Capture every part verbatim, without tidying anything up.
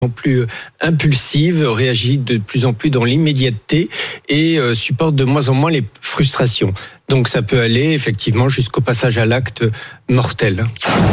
plus impulsive, réagit de plus en plus dans l'immédiateté et euh, supporte de moins en moins les frustrations. Donc ça peut aller effectivement jusqu'au passage à l'acte mortel.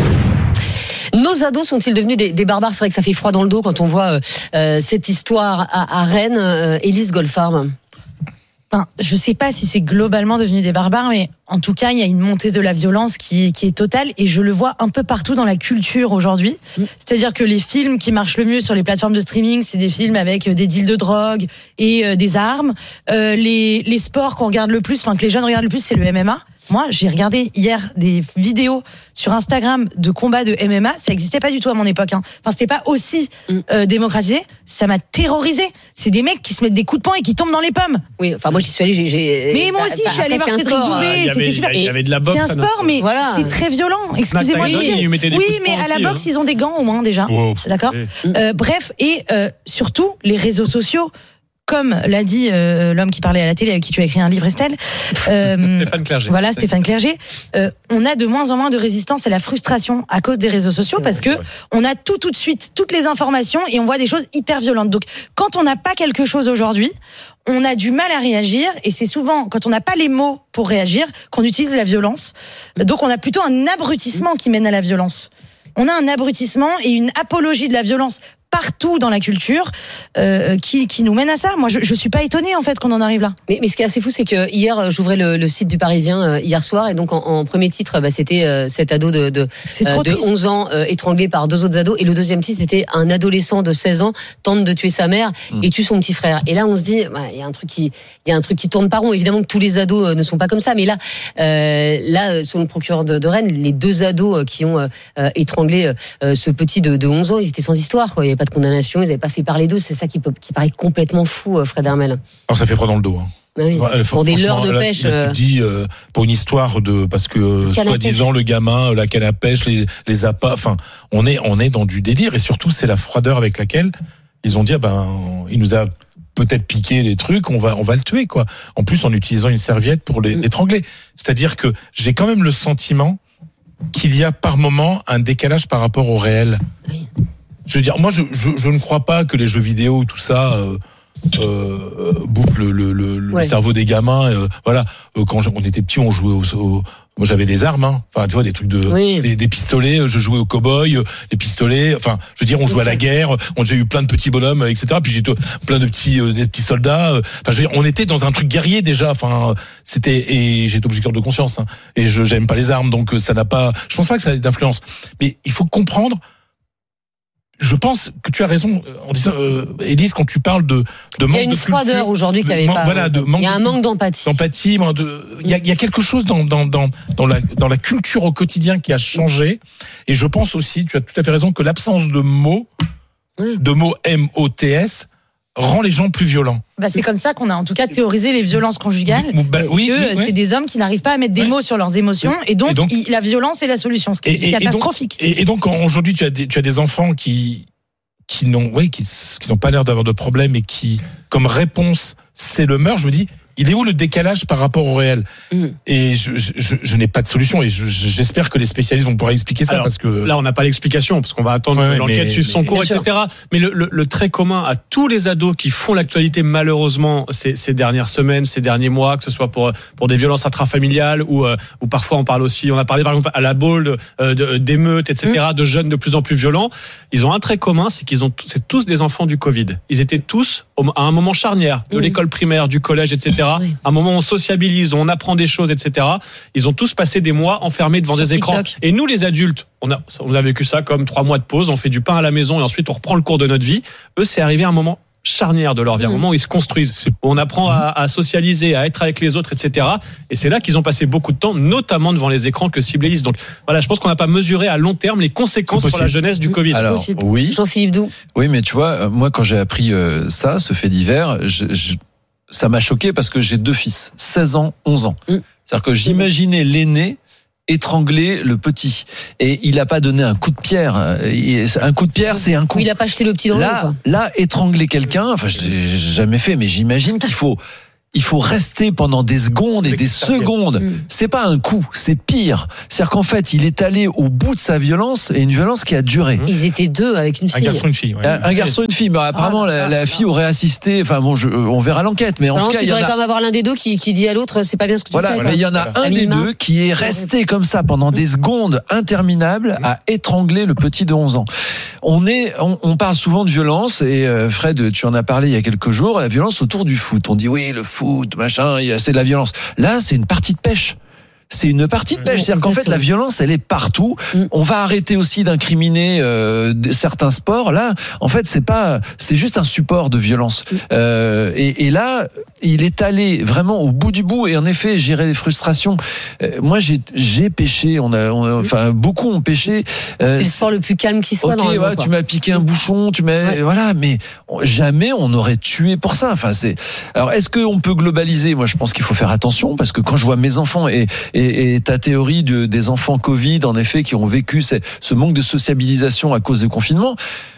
Nos ados sont-ils devenus des, des barbares ? C'est vrai que ça fait froid dans le dos quand on voit euh, cette histoire à, à Rennes. Euh, Élise Goldfarb. Enfin, je sais pas si c'est globalement devenu des barbares, mais en tout cas, il y a une montée de la violence qui, qui est totale, et je le vois un peu partout dans la culture aujourd'hui. Mmh. C'est-à-dire que les films qui marchent le mieux sur les plateformes de streaming, c'est des films avec des deals de drogue et euh, des armes. Euh, les, les sports qu'on regarde le plus, enfin que les jeunes regardent le plus, c'est le M M A. Moi, j'ai regardé hier des vidéos sur Instagram de combats de M M A. Ça n'existait pas du tout à mon époque. Hein. Enfin, c'était pas aussi euh, démocratisé. Ça m'a terrorisé. C'est des mecs qui se mettent des coups de poing et qui tombent dans les pommes. Oui, enfin moi j'y suis allée. J'ai, j'ai... Mais moi aussi, bah, je suis allée voir Cédric Doumbé. C'était super. Il y avait de la boxe. C'est un sport, mais voilà. C'est très violent. Excusez-moi. Oui, oui, mais à la aussi, boxe, hein. ils ont des gants au moins déjà. Wow. D'accord. Oui. Euh, bref, et euh, surtout les réseaux sociaux. Comme l'a dit euh, l'homme qui parlait à la télé, avec qui tu as écrit un livre, Estelle. Euh, Stéphane Clerget. Voilà, Stéphane Clerget. Euh, on a de moins en moins de résistance à la frustration à cause des réseaux sociaux, parce que on a tout tout de suite, toutes les informations, et on voit des choses hyper violentes. Donc, quand on n'a pas quelque chose aujourd'hui, on a du mal à réagir, et c'est souvent quand on n'a pas les mots pour réagir qu'on utilise la violence. Donc, on a plutôt un abrutissement qui mène à la violence. On a un abrutissement et une apologie de la violence partout dans la culture euh, qui, qui nous mène à ça. Moi, je, je suis pas étonnée en fait qu'on en arrive là. Mais, mais ce qui est assez fou, c'est que hier, j'ouvrais le, le site du Parisien euh, hier soir, et donc en, en premier titre, bah, c'était euh, cet ado de, de, euh, de onze ans euh, étranglé par deux autres ados, et le deuxième titre, c'était un adolescent de seize ans tente de tuer sa mère mmh. et tue son petit frère. Et là, on se dit, voilà, il y a un truc qui, il y a un truc qui tourne pas rond. Évidemment que tous les ados euh, ne sont pas comme ça, mais là, euh, là, selon le procureur de, de Rennes, les deux ados qui ont euh, étranglé euh, ce petit de, de onze ans, ils étaient sans histoire, quoi. Il y avait pas de condamnation, ils n'avaient pas fait parler d'eux. C'est ça qui, peut, qui paraît complètement fou, Fred Hermel. Alors ça fait froid dans le dos. Hein. Oui. Ouais, pour des leurres de pêche. Là, là, tu dis euh, pour une histoire de parce que euh, soi-disant le gamin, la canne à pêche, les les appâts. Enfin, on est on est dans du délire, et surtout c'est la froideur avec laquelle ils ont dit ah ben il nous a peut-être piqué les trucs, on va on va le tuer quoi. En plus en utilisant une serviette pour les, l'étrangler. C'est-à-dire que j'ai quand même le sentiment qu'il y a par moment un décalage par rapport au réel. Oui. Je veux dire, moi, je, je, je ne crois pas que les jeux vidéo, tout ça, euh, euh, bouffent le, le, le, ouais. le cerveau des gamins. Euh, voilà, euh, quand on était petit, on jouait au, au moi, j'avais des armes, hein. Enfin, tu vois, des trucs de, oui. des, des pistolets. Je jouais au cow-boy, les pistolets. Enfin, je veux dire, on jouait à la guerre. On j'ai eu plein de petits bonhommes, et cetera. Puis j'ai plein de petits, euh, des petits soldats. Enfin, je veux dire, on était dans un truc guerrier déjà. Enfin, c'était et j'étais obligé de conscience. Hein. Et je j'aime pas les armes, donc ça n'a pas. Je pense pas que ça a d'influence. Mais il faut comprendre. Je pense que tu as raison en disant, euh, Élise, quand tu parles de, de manque de culture. Il y a une froideur aujourd'hui qu'il n'y avait pas. Voilà, de manque, il y a un manque d'empathie. D'empathie, de, il y a, il y a quelque chose dans, dans, dans, dans la, dans la culture au quotidien qui a changé. Et je pense aussi, tu as tout à fait raison, que l'absence de mots, oui. de mots M O T S, rend les gens plus violents. Bah c'est comme ça qu'on a en tout cas théorisé les violences conjugales. Bah, c'est oui, que oui, oui. c'est des hommes qui n'arrivent pas à mettre des oui. mots sur leurs émotions, et donc, et donc il, la violence est la solution, ce qui est et, catastrophique. Et donc, et, et donc aujourd'hui tu as des, tu as des enfants qui qui n'ont oui qui, qui n'ont pas l'air d'avoir de problème, et qui comme réponse c'est le meurtre. Je me dis, il est où le décalage par rapport au réel? mmh. Et je, je, je, je n'ai pas de solution, et je, j'espère que les spécialistes vont pouvoir expliquer ça. Alors, parce que là on n'a pas l'explication, parce qu'on va attendre ouais, l'enquête suive son cours, et cetera. Mais le, le, le trait commun à tous les ados qui font l'actualité malheureusement ces, ces dernières semaines, ces derniers mois, que ce soit pour pour des violences intrafamiliales, ou euh, ou parfois on parle aussi, on a parlé par exemple à la Baule euh, de, d'émeutes, et cetera. mmh. De jeunes de plus en plus violents. Ils ont un trait commun, c'est qu'ils ont c'est tous des enfants du Covid. Ils étaient tous à un moment charnière de mmh. l'école primaire, du collège, et cetera. Oui. À un moment où on sociabilise, où on apprend des choses, et cetera. Ils ont tous passé des mois enfermés devant Sur des TikTok. écrans. Et nous, les adultes, on a, on a vécu ça comme trois mois de pause, on fait du pain à la maison et ensuite on reprend le cours de notre vie. Eux, c'est arrivé à un moment charnière de leur vie, mmh. un moment où ils se construisent, où on apprend à, à socialiser, à être avec les autres, et cetera. Et c'est là qu'ils ont passé beaucoup de temps, notamment devant les écrans que cible Élise. Donc voilà, je pense qu'on n'a pas mesuré à long terme les conséquences pour la jeunesse du Covid. Alors, possible. oui. Jean-Philippe Doux. Oui, mais tu vois, moi quand j'ai appris euh, ça, ce fait divers, je, je, ça m'a choqué parce que j'ai deux fils, seize ans, onze ans. Mmh. C'est-à-dire que j'imaginais l'aîné étrangler le petit, et il a pas donné un coup de pierre. Un coup de pierre, c'est un coup. Il a pas jeté le petit dans l'eau. Là, là, étrangler quelqu'un, enfin, je l'ai jamais fait, mais j'imagine qu'il faut il faut rester pendant des secondes et des secondes. Mmh. C'est pas un coup, c'est pire. C'est-à-dire qu'en fait, il est allé au bout de sa violence et une violence qui a duré. Ils étaient deux avec une fille. Un garçon et une fille. Ouais. Un, un garçon et une fille. Mais apparemment, ah, la, ah, la fille aurait assisté. Enfin bon, je, on verra l'enquête. Mais en Alors, tout cas, il y en a. Il devrait quand même avoir l'un des deux qui, qui dit à l'autre, c'est pas bien ce que tu voilà, fais. Mais il y en a voilà. un des deux qui est resté comme ça pendant des secondes interminables à étrangler le petit de onze ans. On est, on, on parle souvent de violence et euh, Fred, tu en as parlé il y a quelques jours. La violence autour du foot. On dit oui, le foot, machin. C'est de la violence. Là, c'est une partie de pêche. C'est une partie de pêche. C'est-à-dire qu'en fait, la violence, elle est partout. On va arrêter aussi d'incriminer euh, certains sports. Là, en fait, c'est pas, c'est juste un support de violence. Euh, et, et là, il est allé vraiment au bout du bout. Et en effet, gérer les frustrations. Euh, moi, j'ai, j'ai pêché. On a, on a, enfin, beaucoup ont pêché. Euh, c'est le sport le plus calme qui soit. Ok, dans ouais, tu m'as piqué un bouchon. Tu m'as, ouais. Voilà. Mais jamais on aurait tué pour ça. Enfin, c'est. Alors, est-ce qu'on peut globaliser? Moi, je pense qu'il faut faire attention parce que quand je vois mes enfants et Et, et ta théorie de, des enfants Covid, en effet, qui ont vécu ce, ce manque de sociabilisation à cause du confinement,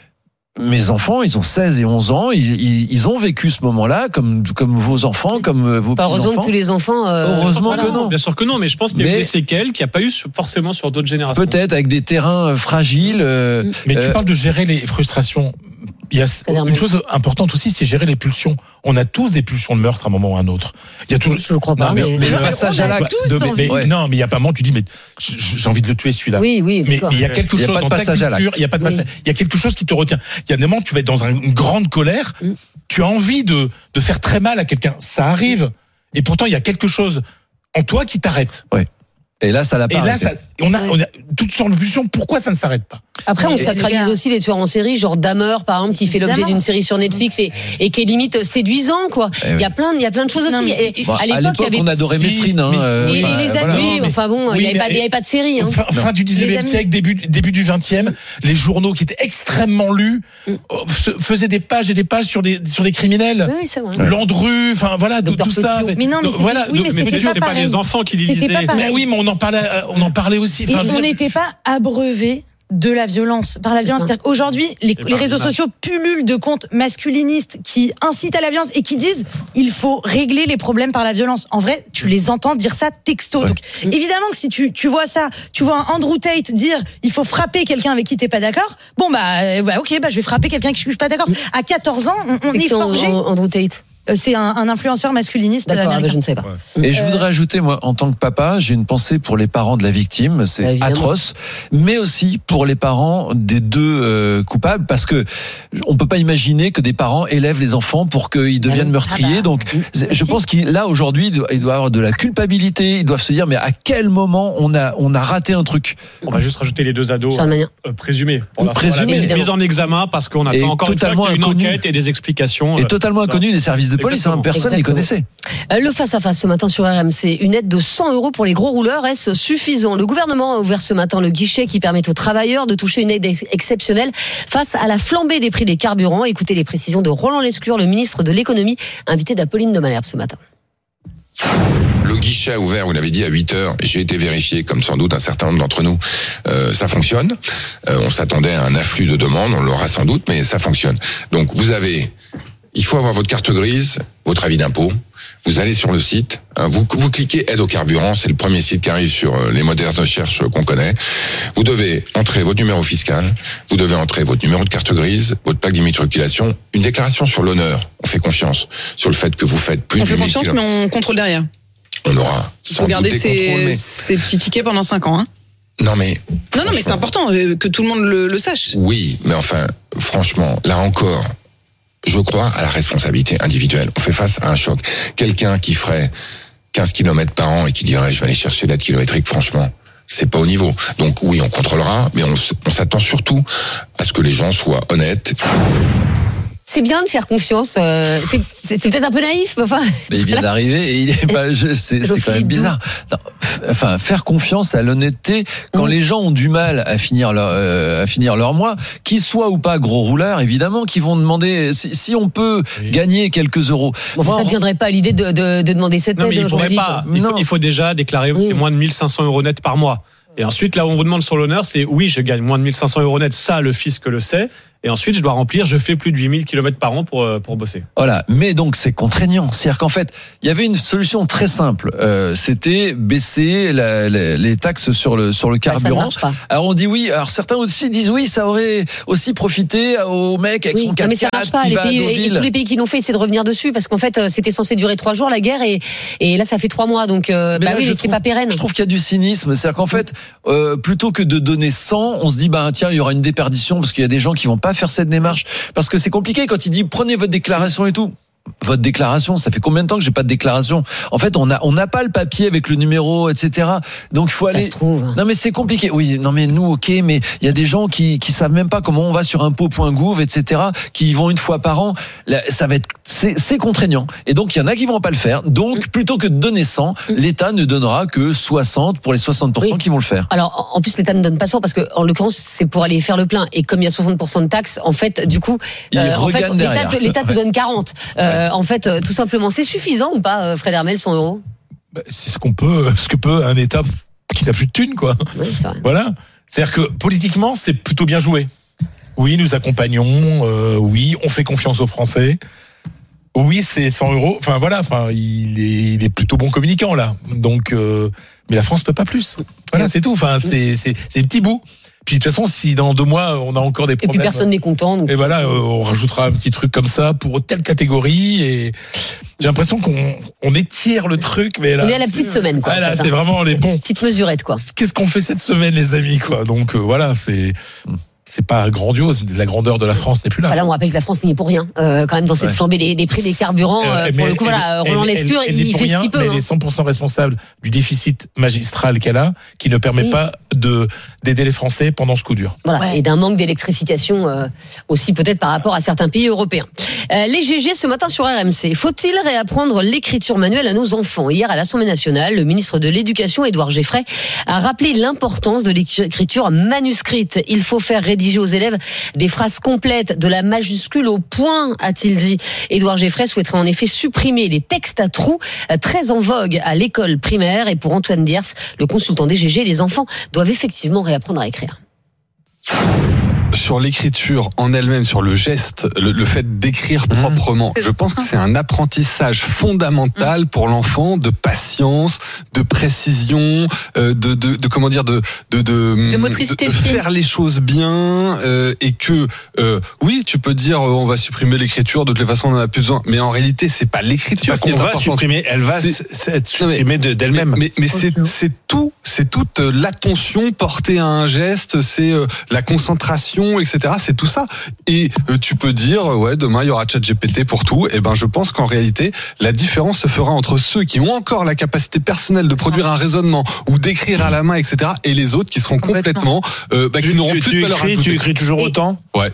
mes enfants, ils ont seize et onze ans, ils, ils, ils ont vécu ce moment-là comme, comme vos enfants, comme vos petits-enfants. Heureusement que tous les enfants... Euh, Heureusement que non. Bien sûr que non, mais je pense qu'il y a eu des séquelles qu'il n'y a pas eu forcément sur d'autres générations. Peut-être avec des terrains fragiles. Euh, mais tu euh, parles de gérer les frustrations. Il y a une chose importante aussi, c'est gérer les pulsions. On a tous des pulsions de meurtre à un moment ou à un autre. Il y a toujours. Je ne crois pas. Non, mais, mais, mais le passage à l'acte. Ouais. Non, mais il y a pas un moment, tu dis, mais j'ai envie de le tuer celui-là. Oui, oui. Mais, mais il y a quelque il y a chose pas de dans ta passage à culture. Il y a pas de passage. Il y a quelque chose qui te retient. Il y a des moments, tu vas être dans une grande colère. Mm. Tu as envie de de faire très mal à quelqu'un. Ça arrive. Et pourtant, il y a quelque chose en toi qui t'arrête. Ouais. Et là, ça l'a pas. Et là, ça, on a, on a toutes sortes de pulsions. Pourquoi ça ne s'arrête pas? Après, on sacralise aussi les tueurs en série, genre Dahmer, par exemple, qui fait l'objet d'une série sur Netflix et, et qui est limite séduisant, quoi. Il y a plein, il y a plein de choses aussi. Et, bon, à l'époque, il y avait... on adorait Mesrine, hein. Euh, et, et les amis, voilà. Enfin bon, il n'y avait, avait pas de série. Hein. Fin, fin du dix-neuvième siècle, début, début du vingtième, les journaux qui étaient extrêmement lus mm. faisaient des pages et des pages sur des, sur des criminels. Oui, c'est vrai. Landru, enfin voilà, tout, tout ça. Mais non, mais voilà, oui, mais c'est pas les enfants qui les lisaient. Mais oui, mais on en parlait, on en parlait aussi. On n'était pas abreuvés de la violence, par la violence. C'est-à-dire qu'aujourd'hui, les, les réseaux sociaux pullulent de comptes masculinistes qui incitent à la violence et qui disent il faut régler les problèmes par la violence. En vrai, tu les entends dire ça texto. Ouais. Donc, évidemment que si tu, tu vois ça, tu vois un Andrew Tate dire il faut frapper quelqu'un avec qui t'es pas d'accord, bon bah, euh, bah ok, bah je vais frapper quelqu'un avec qui je suis pas d'accord. À quatorze ans, on, on est, est forgé. Andrew Tate. C'est un, un influenceur masculiniste. D'accord, je ne sais pas. Ouais. Et je voudrais ajouter, moi, en tant que papa, j'ai une pensée pour les parents de la victime, c'est bah, atroce, mais aussi pour les parents des deux euh, coupables, parce que on peut pas imaginer que des parents élèvent les enfants pour qu'ils deviennent ah, meurtriers. Ah bah, Donc, bah, je si. pense qu'il là aujourd'hui, il doit avoir de la culpabilité. Ils doivent se dire, mais à quel moment on a on a raté un truc? On va juste rajouter les deux ados euh, présumés, pour présumés, voilà, mis en examen, parce qu'on a encore totalement une, fois, une enquête et des explications. Et totalement inconnu des services de police, hein, personne n'y connaissait. Le face-à-face ce matin sur R M C, une aide de cent euros pour les gros rouleurs, est-ce suffisant? Le gouvernement a ouvert ce matin le guichet qui permet aux travailleurs de toucher une aide ex- exceptionnelle face à la flambée des prix des carburants. Écoutez les précisions de Roland Lescure, le ministre de l'économie, invité d'Apolline de Malherbe ce matin. Le guichet a ouvert, vous l'avez dit, à huit heures. J'ai été vérifié, comme sans doute un certain nombre d'entre nous. Euh, ça fonctionne. Euh, on s'attendait à un afflux de demandes, on l'aura sans doute, mais ça fonctionne. Donc vous avez... Il faut avoir votre carte grise, votre avis d'impôt. Vous allez sur le site, vous, vous cliquez aide au carburant, c'est le premier site qui arrive sur les moteurs de recherche qu'on connaît. Vous devez entrer votre numéro fiscal, vous devez entrer votre numéro de carte grise, votre plaque d'immatriculation, une déclaration sur l'honneur. On fait confiance sur le fait que vous faites plus de huit mille kilomètres. On fait confiance, mais on contrôle derrière. On aura sans doute des contrôles, mais... ces petits tickets pendant cinq ans, hein. Non mais non non mais c'est important que tout le monde le, le sache. Oui, mais enfin franchement, là encore. Je crois à la responsabilité individuelle. On fait face à un choc. Quelqu'un qui ferait quinze kilomètres par an et qui dirait je vais aller chercher l'aide kilométrique, franchement, c'est pas au niveau. Donc oui, on contrôlera, mais on, on s'attend surtout à ce que les gens soient honnêtes. C'est bien de faire confiance. Euh, c'est, c'est, c'est peut-être un peu naïf, mais enfin. Mais il vient d'arriver et il est pas. Je, c'est, c'est quand même bizarre. Non, enfin, faire confiance à l'honnêteté quand mmh. les gens ont du mal à finir leur euh, à finir leur mois, qu'ils soient ou pas gros rouleurs, évidemment, qui vont demander si, si on peut oui. gagner quelques euros. Bon, enfin, ça ne viendrait pas à l'idée de, de, de demander cette non, aide mais il aujourd'hui. Pas. Il, faut, il faut déjà déclarer oui. moins de mille cinq cents euros net par mois. Et ensuite, là où on vous demande sur l'honneur, c'est oui, je gagne moins de mille cinq cents euros net, ça, le fisc le sait. Et ensuite, je dois remplir, je fais plus de huit mille kilomètres par an pour, pour bosser. Voilà. Mais donc, c'est contraignant. C'est-à-dire qu'en fait, il y avait une solution très simple. Euh, c'était baisser la, la, les taxes sur le, sur le carburant. Bah, ça ne marche pas. Alors, on dit oui. Alors, certains aussi disent oui, ça aurait aussi profité au mec avec oui, son quatre-quatre mais ça marche pas. qui Les va pays, à et tous les pays qui l'ont fait, c'est de revenir dessus parce qu'en fait, c'était censé durer trois jours la guerre et, et là, ça fait trois mois. Donc, euh, bah là, oui, mais c'est pas pérenne. Je trouve qu'il y a du cynisme. C'est-à-dire qu'en fait, euh, plutôt que de donner cent, on se dit, bah, tiens, il y aura une déperdition parce qu'il y a des gens qui vont pas faire cette démarche. Parce que c'est compliqué quand il dit prenez votre déclaration et tout. Votre déclaration, ça fait combien de temps que j'ai pas de déclaration? En fait, on a on n'a pas le papier avec le numéro, et cetera. Donc il faut ça aller. Se trouve. Non mais c'est compliqué. Oui, non mais nous, ok, mais il y a des gens qui qui savent même pas comment on va sur impôt point gouv, et cetera. Qui y vont une fois par an. Là, ça va être c'est c'est contraignant. Et donc il y en a qui vont pas le faire. Donc plutôt que de donner cent, l'État ne donnera que soixante pour les soixante pour cent oui. qui vont le faire. Alors en plus l'État ne donne pas cent parce que en l'occurrence c'est pour aller faire le plein. Et comme il y a soixante pour cent de taxes, en fait, du coup, euh, en fait, l'État, te, l'État te ouais. donne quarante. Euh, ouais. En fait, tout simplement, c'est suffisant ou pas, Fred Hermel, cent euros? Bah, c'est ce qu'on peut, ce que peut un État qui n'a plus de thunes, quoi. Oui, ça. Voilà. C'est-à-dire que politiquement, c'est plutôt bien joué. Oui, nous accompagnons. Euh, oui, on fait confiance aux Français. Oui, c'est cent euros. Enfin voilà. Enfin, il est, il est plutôt bon communicant là. Donc, euh, mais la France peut pas plus. Voilà, c'est tout. Enfin, c'est, c'est, c'est des petits bouts. Puis de toute façon, si dans deux mois on a encore des problèmes, et puis personne n'est content. Donc... Et voilà, on rajoutera un petit truc comme ça pour telle catégorie. Et j'ai l'impression qu'on on étire le truc, mais là, on est à la petite semaine, quoi. Voilà, c'est vraiment les bons. Petite mesurette, quoi. Qu'est-ce qu'on fait cette semaine, les amis, quoi. Donc euh, voilà, c'est. C'est pas grandiose, la grandeur de la France n'est plus là. Voilà, on rappelle que la France n'y est pour rien, euh, quand même, dans cette ouais. flambée des, des prix des carburants. Euh, pour le coup, voilà, Roland Lescure, il fait rien, ce qu'il peut. Mais hein. elle est cent pour cent responsable du déficit magistral qu'elle a, qui ne permet oui. pas de, d'aider les Français pendant ce coup dur. Voilà, ouais. Et d'un manque d'électrification euh, aussi, peut-être par rapport à certains pays européens. Euh, les G G ce matin sur R M C. Faut-il réapprendre l'écriture manuelle à nos enfants? Hier, à l'Assemblée nationale, le ministre de l'Éducation, Édouard Geffray, a rappelé l'importance de l'écriture manuscrite. Il faut faire rédiger aux élèves des phrases complètes, de la majuscule au point, a-t-il dit. Édouard Geffray souhaiterait en effet supprimer les textes à trous, très en vogue à l'école primaire. Et pour Antoine Diers, le consultant des G G, les enfants doivent effectivement réapprendre à écrire. Sur l'écriture en elle-même, sur le geste, le, le fait d'écrire mmh. proprement, je pense que c'est un apprentissage fondamental pour l'enfant de patience, de précision, euh, de, de, de comment dire, de de de, de, motricité de, de faire les choses bien euh, et que euh, oui, tu peux dire euh, on va supprimer l'écriture, de toute façon on en a plus besoin, mais en réalité c'est pas l'écriture c'est pas qu'on va importante. supprimer, elle va c'est, être supprimée mais, d'elle-même. Mais, mais, mais c'est c'est tout, c'est toute l'attention portée à un geste, c'est euh, la concentration, et cetera. C'est tout ça. Et euh, tu peux dire, ouais, demain il y aura ChatGPT pour tout. Et ben, je pense qu'en réalité, la différence se fera entre ceux qui ont encore la capacité personnelle de produire un raisonnement ou d'écrire à la main, et cetera. Et les autres qui seront complètement, euh, bah, qui tu, n'auront tu, plus tu de valeur écris, ajoutée. Tu écris toujours et... autant? Ouais.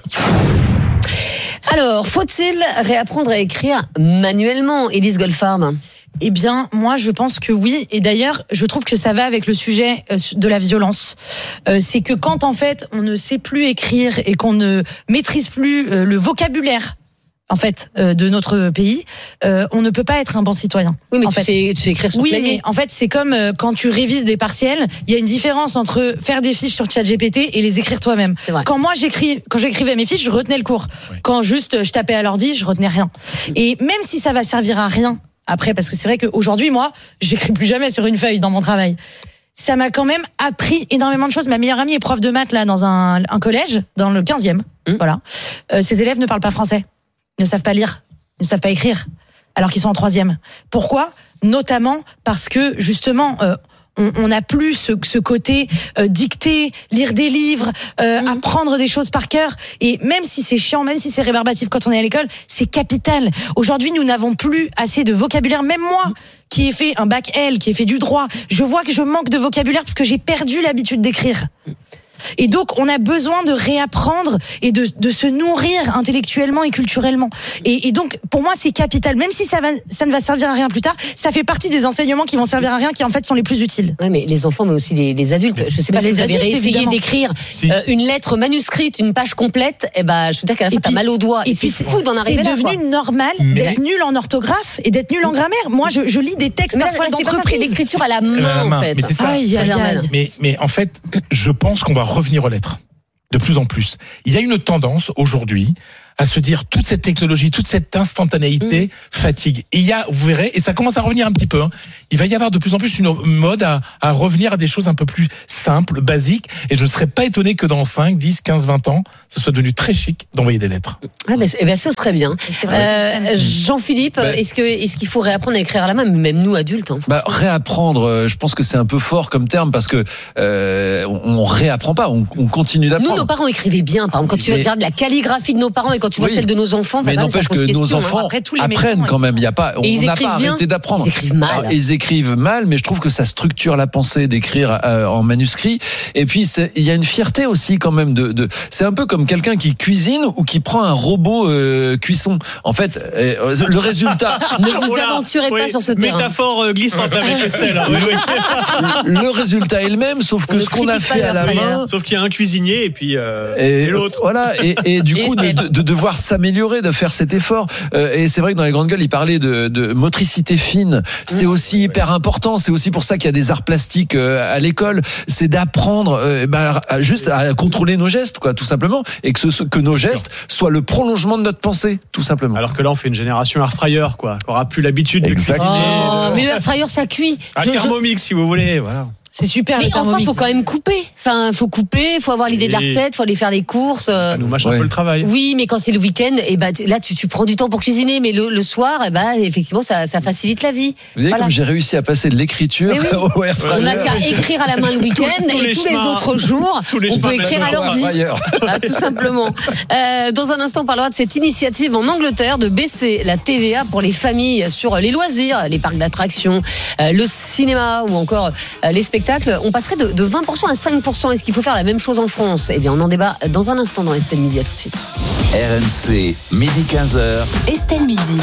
Alors, faut-il réapprendre à écrire manuellement, Élise Goldfarb? Eh bien, moi, je pense que oui. Et d'ailleurs, je trouve que ça va avec le sujet de la violence. Euh, c'est que quand, en fait, on ne sait plus écrire et qu'on ne maîtrise plus le vocabulaire, en fait, euh, de notre pays, euh, on ne peut pas être un bon citoyen. Oui, mais en tu, fait. sais, tu sais écrire sur Oui, clavier. mais en fait, c'est comme euh, quand tu révises des partiels. Il y a une différence entre faire des fiches sur ChatGPT et les écrire toi-même. C'est vrai. Quand moi j'écris, quand j'écrivais mes fiches, je retenais le cours. Oui. Quand juste je tapais à l'ordi, je retenais rien. Et même si ça va servir à rien après, parce que c'est vrai qu'aujourd'hui, moi, j'écris plus jamais sur une feuille dans mon travail. Ça m'a quand même appris énormément de choses. Ma meilleure amie est prof de maths là dans un, un collège, dans le quinzième. Mmh. Voilà. Euh, ses élèves ne parlent pas français, ils ne savent pas lire, ils ne savent pas écrire, alors qu'ils sont en troisième. Pourquoi ? Notamment parce que justement. Euh, on n'a plus ce, ce côté euh, dicter, lire des livres, euh, mmh. apprendre des choses par cœur. Et même si c'est chiant, même si c'est rébarbatif quand on est à l'école, c'est capital. Aujourd'hui, nous n'avons plus assez de vocabulaire. Même moi, qui ai fait un bac L, qui ai fait du droit, je vois que je manque de vocabulaire parce que j'ai perdu l'habitude d'écrire. Et donc, on a besoin de réapprendre et de, de se nourrir intellectuellement et culturellement. Et, et donc, pour moi, c'est capital. Même si ça, va, ça ne va servir à rien plus tard, ça fait partie des enseignements qui vont servir à rien, qui en fait sont les plus utiles. Ouais, mais les enfants, mais aussi les, les adultes. Je sais pas mais si vous avez adultes, essayé évidemment. d'écrire si. euh, une lettre manuscrite, une page complète. Et ben, je veux dire qu'à la fin, t'as mal aux doigts. Et, et puis, c'est fou d'en arriver là. C'est devenu quoi. normal mais... d'être nul en orthographe et d'être nul en grammaire. Moi, je, je lis des textes mais parfois d'entreprise. C'est l'écriture à la main, à la main. en fait. Mais c'est ça. Aïe, aïe, aïe. Mais, mais en fait, je pense qu'on va revenir aux lettres. De plus en plus. Il y a une tendance aujourd'hui à se dire toute cette technologie, toute cette instantanéité mmh. fatigue. Et il y a, vous verrez, et ça commence à revenir un petit peu, hein, il va y avoir de plus en plus une mode à, à revenir à des choses un peu plus simples, basiques, et je ne serais pas étonné que dans cinq, dix, quinze, vingt ans, ce soit devenu très chic d'envoyer des lettres. Ah ben, eh ben, ce serait bien. C'est vrai. Euh, Jean-Philippe, bah, est-ce, que, est-ce qu'il faut réapprendre à écrire à la main, même nous adultes hein, bah, réapprendre, je pense que c'est un peu fort comme terme, parce que euh, on, on réapprend pas, on, on continue d'apprendre. Nous, nos parents écrivaient bien, par exemple, quand tu mais... regardes la calligraphie de nos parents et quand tu vois oui. celle de nos enfants, mais n'empêche que nos enfants hein. Après, apprennent quand même. Il y a pas, on n'a pas bien. arrêté d'apprendre. Ils écrivent mal. Alors, ils écrivent mal, mais je trouve que ça structure la pensée d'écrire euh, en manuscrit. Et puis il y a une fierté aussi quand même de. de c'est un peu comme quelqu'un qui cuisine ou qui prend un robot euh, cuisson. En fait, euh, le résultat. Ne vous voilà. aventurez oui. pas sur ce terrain. Métaphore euh, glissante avec Estelle. Oui, oui. Le résultat est le même, sauf que on ce qu'on a fait à la main. Sauf qu'il y a un cuisinier et puis euh, et, et l'autre. Voilà. Et, et du coup de, de, de devoir s'améliorer, de faire cet effort. Euh, et c'est vrai que dans les grandes gueules, il parlait de, de motricité fine. C'est mmh. aussi hyper important. C'est aussi pour ça qu'il y a des arts plastiques euh, à l'école. C'est d'apprendre euh, bah, à, juste à contrôler nos gestes, quoi, tout simplement, et que, ce, que nos gestes soient le prolongement de notre pensée, tout simplement. Alors que là, on fait une génération air fryer, quoi, qui aura plus l'habitude de cuisiner. Oh, de... Mais le air fryer, ça cuit. Un je, thermomix, je... si vous voulez, voilà. C'est super. Mais enfin, faut quand même couper. Enfin, faut couper, faut avoir l'idée de la recette, faut aller faire les courses. Ça nous mâche ouais. un peu le travail. Oui, mais quand c'est le week-end, et ben là, tu, tu prends du temps pour cuisiner, mais le, le soir, et ben effectivement, ça, ça facilite la vie. Vous voyez voilà. comme j'ai réussi à passer de l'écriture oui. au air fryer. On n'a qu'à écrire à la main le week-end tous, tous et les tous chemins, les autres jours, les on peut écrire à l'ordi. Ah, tout simplement. Euh, dans un instant, on parlera de cette initiative en Angleterre de baisser la T V A pour les familles sur les loisirs, les parcs d'attractions, euh, le cinéma ou encore euh, les spectacles. On passerait de de vingt pour cent à cinq pour cent. Est-ce qu'il faut faire la même chose en France ? Eh bien, on en débat dans un instant dans Estelle Midi. À tout de suite. R M C, midi quinze heures. Estelle Midi.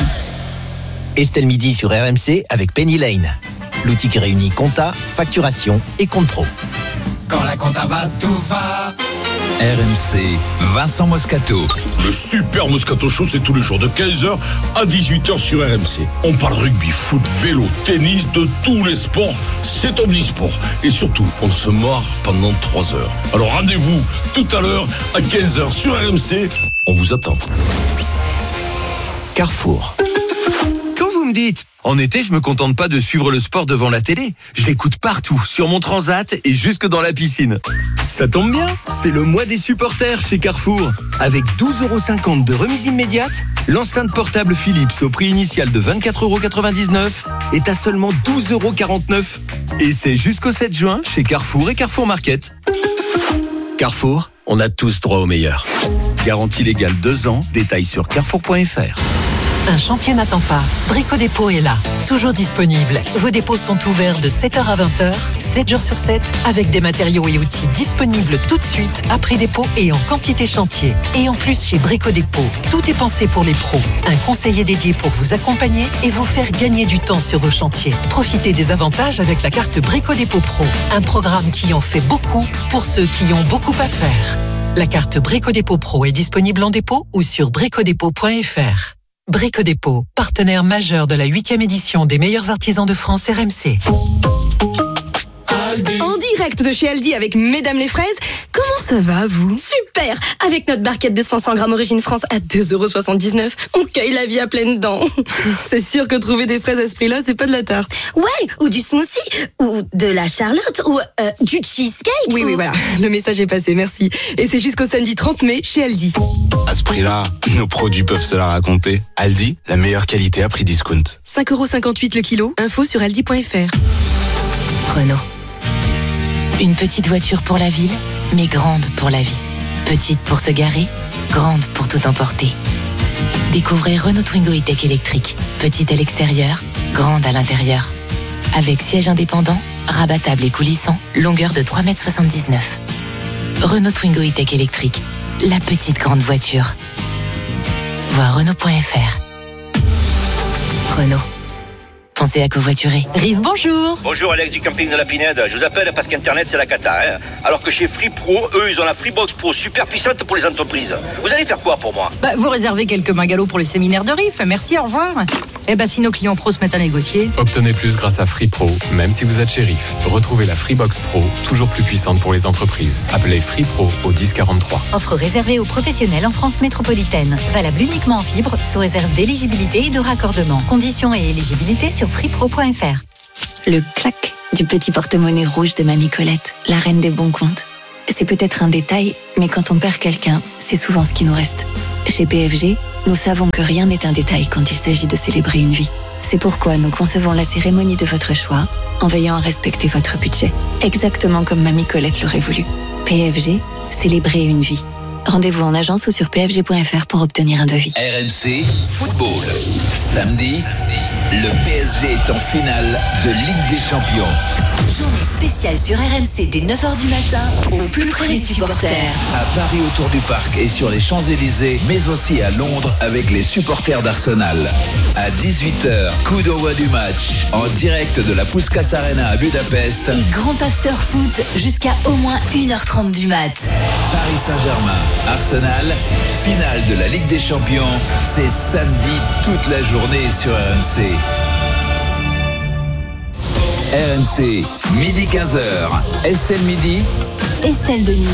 Estelle Midi sur R M C avec Penny Lane. L'outil qui réunit compta, facturation et compte pro. Quand la compta va, tout va. R M C, Vincent Moscato. Le super Moscato Show, c'est tous les jours de quinze heures à dix-huit heures sur R M C. On parle rugby, foot, vélo, tennis, de tous les sports. C'est omnisport. Et surtout, on se marre pendant trois heures. Alors rendez-vous tout à l'heure à quinze heures sur R M C. On vous attend. Carrefour. Quand vous me dites, en été, je me contente pas de suivre le sport devant la télé. Je l'écoute partout, sur mon transat et jusque dans la piscine. Ça tombe bien, c'est le mois des supporters chez Carrefour. Avec douze euros cinquante de remise immédiate, l'enceinte portable Philips au prix initial de vingt-quatre euros quatre-vingt-dix-neuf est à seulement douze euros quarante-neuf. Et c'est jusqu'au sept juin chez Carrefour et Carrefour Market. Carrefour, on a tous droit au meilleur. Garantie légale deux ans, détails sur carrefour point f r. Un chantier n'attend pas. Brico Dépôt est là, toujours disponible. Vos dépôts sont ouverts de sept heures à vingt heures, sept jours sur sept, avec des matériaux et outils disponibles tout de suite, à prix dépôt et en quantité chantier. Et en plus, chez Brico Dépôt, tout est pensé pour les pros. Un conseiller dédié pour vous accompagner et vous faire gagner du temps sur vos chantiers. Profitez des avantages avec la carte Brico Dépôt Pro, un programme qui en fait beaucoup pour ceux qui ont beaucoup à faire. La carte Brico Dépôt Pro est disponible en dépôt ou sur brico dépôt point f r. Brico Dépôt, partenaire majeur de la huitième édition des meilleurs artisans de France R M C. En direct de chez Aldi avec Mesdames les Fraises. Comment ça va, vous ? Super ! Avec notre barquette de cinq cents grammes Origine France à deux euros soixante-dix-neuf, on cueille la vie à pleines dents. C'est sûr que trouver des fraises à ce prix-là, c'est pas de la tarte. Ouais, ou du smoothie, ou de la charlotte, ou euh, du cheesecake. Oui, ou... oui, voilà. Le message est passé, merci. Et c'est jusqu'au samedi trente mai chez Aldi. À ce prix-là, nos produits peuvent se la raconter. Aldi, la meilleure qualité à prix discount. cinq euros cinquante-huit le kilo, info sur aldi point f r. Renault. Une petite voiture pour la ville, mais grande pour la vie. Petite pour se garer, grande pour tout emporter. Découvrez Renault Twingo E-Tech électrique. Petite à l'extérieur, grande à l'intérieur. Avec siège indépendant, rabattable et coulissant, longueur de trois mètres soixante-dix-neuf. Renault Twingo E-Tech électrique, la petite grande voiture. Voir Renault point F R. Renault. Pensez à covoiturer. Rive, bonjour. Bonjour, Alex du camping de la Pinède. Je vous appelle parce qu'Internet, c'est la cata. Hein, alors que chez Free Pro, eux, ils ont la Freebox Pro super puissante pour les entreprises. Vous allez faire quoi pour moi? Bah, vous réservez quelques bungalows pour le séminaire de Rive. Merci, au revoir. Eh ben, si nos clients pros se mettent à négocier. Obtenez plus grâce à Free Pro, même si vous êtes chez Rive. Retrouvez la Freebox Pro, toujours plus puissante pour les entreprises. Appelez Free Pro au dix quarante-trois. Offre réservée aux professionnels en France métropolitaine. Valable uniquement en fibre, sous réserve d'éligibilité et de raccordement. Conditions et éligibilité sur freepro point F R. Le clac du petit porte-monnaie rouge de Mamie Colette, la reine des bons comptes. C'est peut-être un détail, mais quand on perd quelqu'un, c'est souvent ce qui nous reste. Chez P F G, nous savons que rien n'est un détail quand il s'agit de célébrer une vie. C'est pourquoi nous concevons la cérémonie de votre choix en veillant à respecter votre budget. Exactement comme Mamie Colette l'aurait voulu. P F G, célébrer une vie. Rendez-vous en agence ou sur p f g point f r pour obtenir un devis. R M C Football. Samedi, le P S G est en finale de Ligue des Champions. Journée spéciale sur R M C dès neuf heures du matin, au plus près des supporters. À Paris autour du parc et sur les Champs-Élysées, mais aussi à Londres avec les supporters d'Arsenal. À dix-huit heures, coup d'envoi du match, en direct de la Puskás Arena à Budapest. Et grand after foot jusqu'à au moins une heure trente du mat. Paris Saint-Germain, Arsenal, finale de la Ligue des Champions, c'est samedi toute la journée sur R M C. R M C, midi quinze heures. Estelle Midi. Estelle Denis.